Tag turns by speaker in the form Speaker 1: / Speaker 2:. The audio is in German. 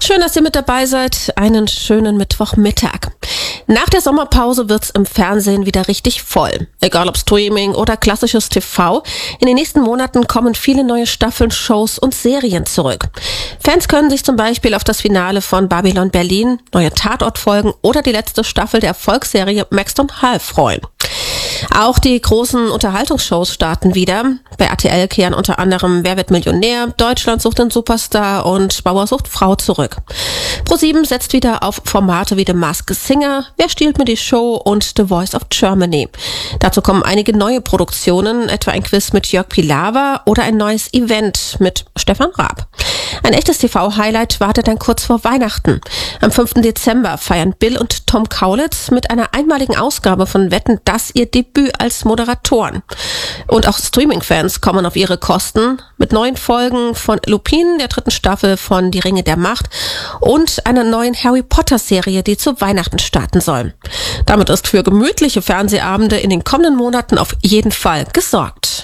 Speaker 1: Schön, dass ihr mit dabei seid. Einen schönen Mittwochmittag. Nach der Sommerpause wird's im Fernsehen wieder richtig voll. Egal ob Streaming oder klassisches TV. In den nächsten Monaten kommen viele neue Staffeln, Shows und Serien zurück. Fans können sich zum Beispiel auf das Finale von Babylon Berlin, neue Tatortfolgen oder die letzte Staffel der Erfolgsserie Maxton Hall freuen. Auch die großen Unterhaltungsshows starten wieder. Bei RTL kehren unter anderem Wer wird Millionär, Deutschland sucht den Superstar und Bauer sucht Frau zurück. ProSieben setzt wieder auf Formate wie The Masked Singer, Wer stiehlt mir die Show und The Voice of Germany. Dazu kommen einige neue Produktionen, etwa ein Quiz mit Jörg Pilawa oder ein neues Event mit Stefan Raab. Ein echtes TV-Highlight wartet dann kurz vor Weihnachten. Am 5. Dezember feiern Bill und Tom Kaulitz mit einer einmaligen Ausgabe von Wetten, dass ihr Debüt als Moderatoren. Und auch Streaming-Fans kommen auf ihre Kosten mit neuen Folgen von Lupin, der 3. Staffel von Die Ringe der Macht und einer neuen Harry Potter-Serie, die zu Weihnachten starten soll. Damit ist für gemütliche Fernsehabende in den kommenden Monaten auf jeden Fall gesorgt.